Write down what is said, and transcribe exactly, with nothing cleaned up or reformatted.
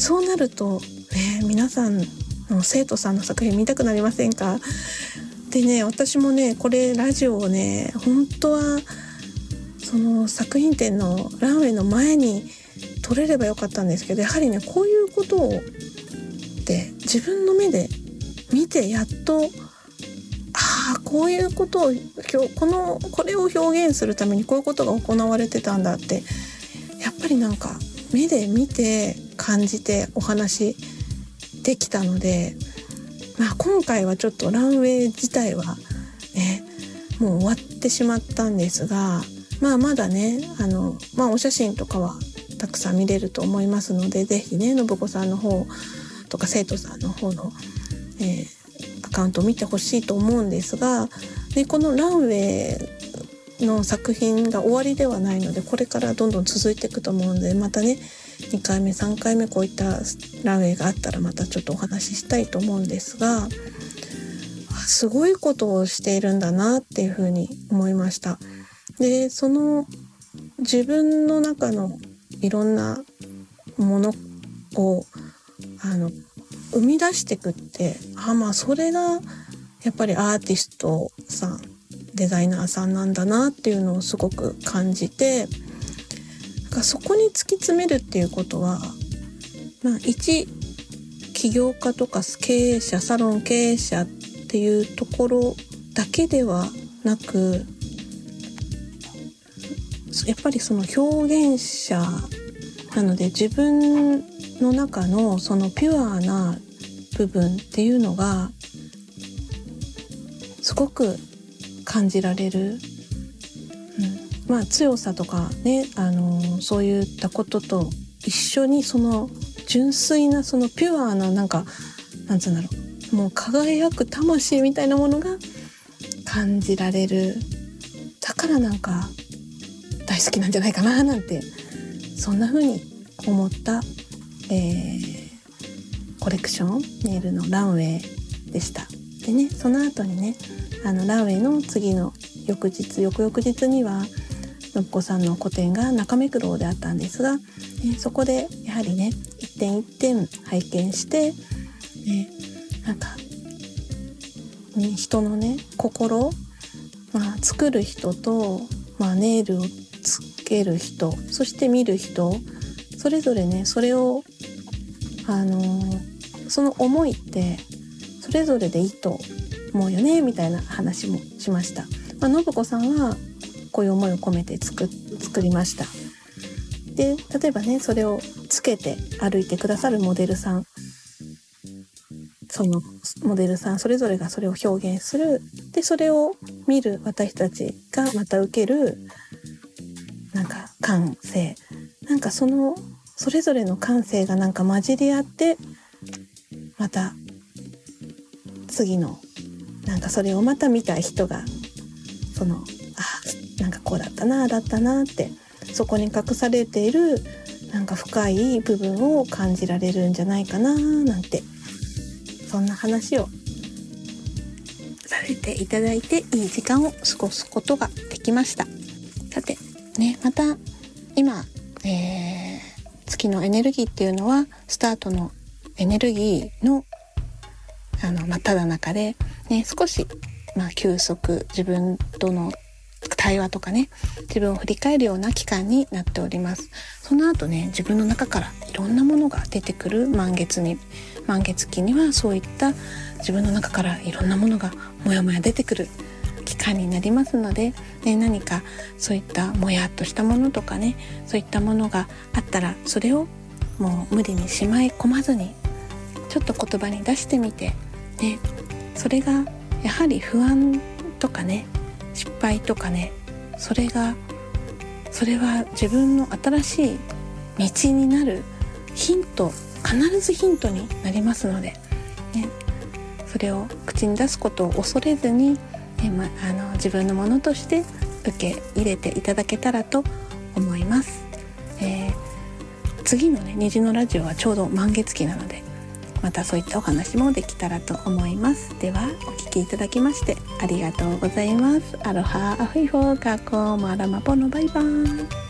そうなるとね、皆さんの生徒さんの作品見たくなりませんか？でね、私もねこれラジオをね本当はその作品展のランウェイの前に撮れればよかったんですけど、やはりねこういうことをで自分の目で見てやっと、ああこういうことをこのこれを表現するためにこういうことが行われてたんだって、やっぱりなんか目で見て感じてお話できたので、まあ、今回はちょっとランウェイ自体はねもう終わってしまったんですが、まあまだねあの、まあ、お写真とかはたくさん見れると思いますので、ぜひね信子さんの方とか生徒さんの方の、えー、アカウントを見てほしいと思うんですが、でこのランウェイの作品が終わりではないので、これからどんどん続いていくと思うので、またねにかいめさんかいめこういったランウェイがあったらまたちょっとお話ししたいと思うんですが、すごいことをしているんだなっていうふうに思いました。でその自分の中のいろんなものをあの生み出していくって、あまあそれがやっぱりアーティストさんデザイナーさんなんだなっていうのをすごく感じて、なんかそこに突き詰めるっていうことは、まあ、一起業家とか経営者サロン経営者っていうところだけではなく、やっぱりその表現者なので、自分の中のそのピュアな部分っていうのがすごく感じられる、うん、まあ強さとかね、あのそういったことと一緒にその純粋なそのピュアななんかなんつうんだろう、もう輝く魂みたいなものが感じられる。だからなんか大好きなんじゃないかななんて、そんな風に思った、えー、コレクションネイルのランウェイでした。でね、その後にねあのランウェイの次の翌日翌々日には信子さんの個展が中目黒であったんですが、えー、そこでやはりね一点一点拝見して、ね、なんか、ね、人のね心、まあ、作る人と、まあ、ネイルをつける人、そして見る人、それぞれねそれをあのー、その思いってそれぞれでいいと思うよねみたいな話もしました。まあ、信子さんはこういう思いを込めて作、作りました。で例えばねそれをつけて歩いてくださるモデルさん、そのモデルさんそれぞれがそれを表現する。でそれを見る私たちがまた受けるなんか感性、なんかそのそれぞれの感性がなんか混じり合って、また次のなんかそれをまた見た人がそのあなんかこうだったなだったなって、そこに隠されているなんか深い部分を感じられるんじゃないかななんて、そんな話をさせていただいていい時間を過ごすことができました。さてね、また今、えー、月のエネルギーっていうのはスタートのエネルギーのあの真っただ中で、ね、少し、まあ、休息、自分との対話とかね、自分を振り返るような期間になっております。その後ね、自分の中からいろんなものが出てくる満月に満月期にはそういった自分の中からいろんなものがもやもや出てくる期間になりますので、ね、何かそういったもやっとしたものとかね、そういったものがあったらそれをもう無理にしまい込まずにちょっと言葉に出してみて、ね、それがやはり不安とかね、失敗とかね、それがそれは自分の新しい道になるヒント、必ずヒントになりますので、ね、それを口に出すことを恐れずに、ねま、あの自分のものとして受け入れていただけたらと思います。えー、次のね虹のラジオはちょうど満月期なので、またそういったお話もできたらと思います。ではお聞きいただきましてありがとうございます。アロハアフイホーガコーマラマポノバイバイ。